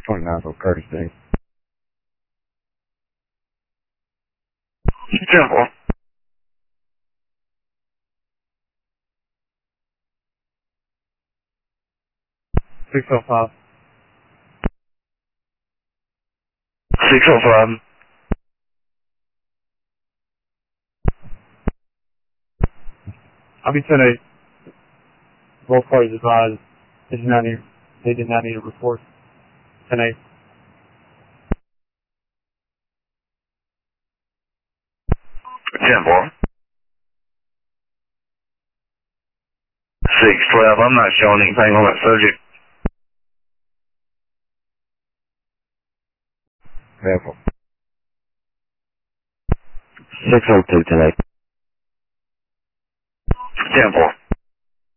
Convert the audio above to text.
29 for Curtis Day. 10-4. 605. 605. I'll be 10-8. Both parties advised they did not need a report. 10-8. 10-4. 612. I'm not showing anything on that subject. 10-4. 602 tonight. 10-4.